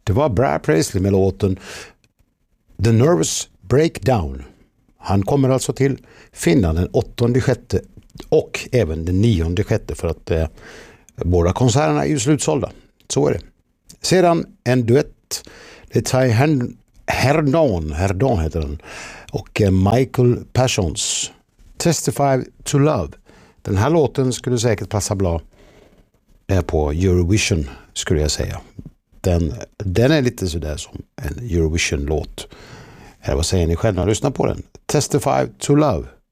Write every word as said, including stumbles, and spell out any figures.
Det var Brad Paisley med låten The Nervous Breakdown. Han kommer alltså till Finland den åttonde sjätte och även den nionde sjätte för att eh, båda konserterna är ju slutsålda. Så är det. Sedan en duett. Det är Ty Herdon, Herdon heter den, och eh, Michael Parsons Testify to Love. Den här låten skulle säkert passa bra eh, på Eurovision, skulle jag säga. Den, den är lite sådär som en Eurovision-låt. Eller vad säger ni själva? Lyssna på den. Testify to Love.